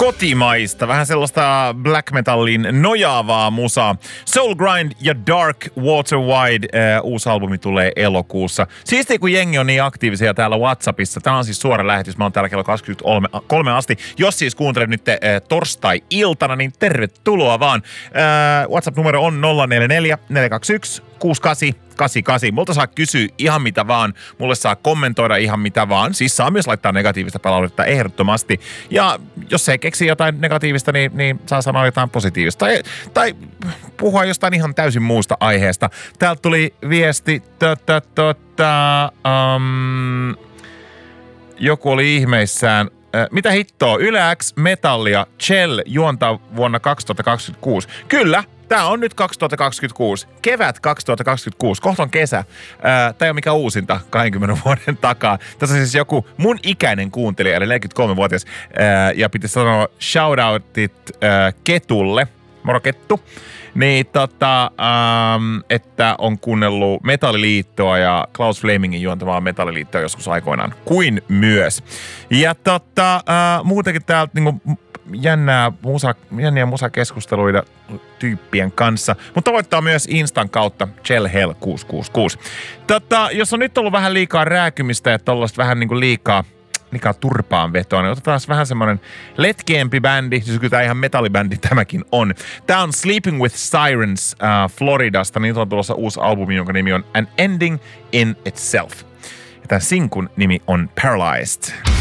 kotimaista, vähän sellaista black metallin nojaavaa musaa. Soul Grind ja Dark Water Wide uusi albumi tulee elokuussa. Siistiä, kun jengi on niin aktiivisia täällä WhatsAppissa. Tämä on siis suora lähetys. Mä oon täällä kello 23 asti. Jos siis kuuntelet nyt torstai-iltana, niin tervetuloa vaan. WhatsApp-numero on 044 421 6888. Multa saa kysyä ihan mitä vaan. Mulle saa kommentoida ihan mitä vaan. Siis saa myös laittaa negatiivista palautetta ehdottomasti. Ja jos ei keksi jotain negatiivista, niin saa sanoa jotain positiivista. Tai puhua jostain ihan täysin muusta aiheesta. Täältä tuli viesti. Joku oli ihmeissään. Mitä hittoa? Yle X Metallia Chell juontaa vuonna 2026. Kyllä. Tämä on nyt 2026. Kevät 2026. Kohta on kesä. Tämä ei ole mikään uusinta 20 vuoden takaa. Tässä on siis joku mun ikäinen kuuntelija, eli 43-vuotias. Ja piti sanoa shoutoutit Ketulle. Moro Kettu. Niin että on kuunnellut Metalliliittoa ja Klaus Flemingin juontamaa Metalliliittoa joskus aikoinaan. Kuin myös. Ja muutenkin täältä niinku jänniä musakeskusteluita tyyppien kanssa. Mutta tavoittaa myös Instan kautta Chellhell 666. Jos on nyt ollut vähän liikaa rääkymistä ja tollaista vähän niinku liikaa turpaan vetoa, niin otetaan vähän semmonen letkeempi bändi, siis kyllä tää ihan metallibändi tämäkin on. Tää on Sleeping with Sirens Floridasta, niin on tulossa uusi albumi, jonka nimi on An Ending in Itself. Ja tän sinkun nimi on Paralyzed.